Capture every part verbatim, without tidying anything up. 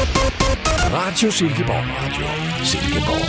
Radio Silkeborg. Radio Silkeborg.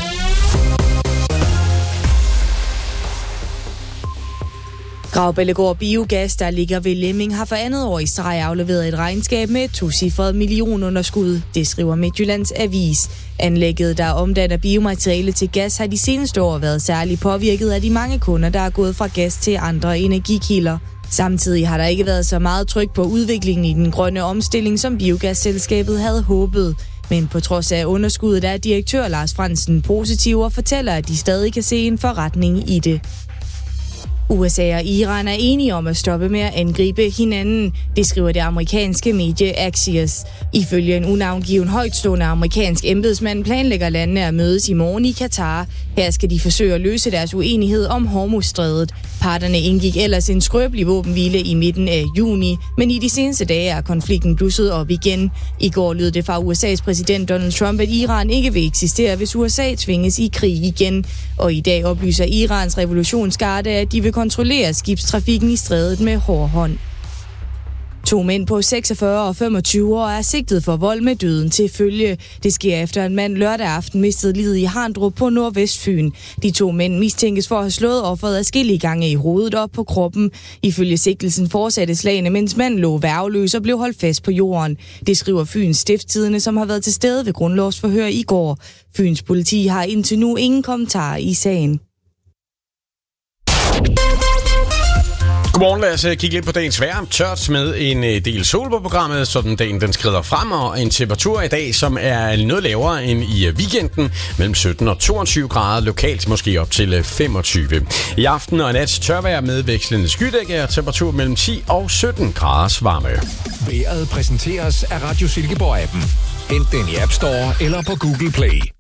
Graubellegård Biogas, der ligger ved Lemming, har for andet år i streg afleveret et regnskab med et tocifret millionunderskud. Det skriver Midtjyllands Avis. Anlægget, der omdanner biomateriale til gas, har de seneste år været særligt påvirket af de mange kunder, der er gået fra gas til andre energikilder. Samtidig har der ikke været så meget tryk på udviklingen i den grønne omstilling, som biogasselskabet havde håbet. Men på trods af underskuddet er direktør Lars Frandsen positiv og fortæller, at de stadig kan se en forretning i det. U S A og Iran er enige om at stoppe med at angribe hinanden, det skriver det amerikanske medie Axios. Ifølge en unavngiven højtstående amerikansk embedsmand planlægger landene at mødes i morgen i Katar. Her skal de forsøge at løse deres uenighed om Hormuzstrædet. Parterne indgik ellers en skrøbelig våbenhvile i midten af juni, men i de seneste dage er konflikten blusset op igen. I går lød det fra U S A's præsident Donald Trump, at Iran ikke vil eksistere, hvis U S A tvinges i krig igen. Og i dag oplyser Irans revolutionsgarde, at de vil kontrollere skibstrafikken i strædet med hård hånd. To mænd på seksogfyrre og femogtyve år er sigtet for vold med døden til følge. Det sker efter en mand lørdag aften mistede livet i Harndrup på Nordvestfyn. De to mænd mistænkes for at have slået offeret adskillige gange i hovedet op på kroppen. Ifølge sigtelsen fortsatte slagene, mens manden lå værgeløs og blev holdt fast på jorden. Det skriver Fyns Stiftstidende, som har været til stede ved grundlovsforhør i går. Fyns politi har indtil nu ingen kommentar i sagen. Godmorgen, lad os kigge lidt på dagens vejr. Tørt med en del sol på programmet, så den dagen den skrider frem, og en temperatur i dag, som er noget lavere end i weekenden, mellem sytten og toogtyve grader, lokalt måske op til femogtyve. I aften og nat tørvejr med vekslende skydække og temperatur mellem ti og sytten graders varme. Vejret præsenteres af Radio Silkeborg-appen. Hent den i App Store eller på Google Play.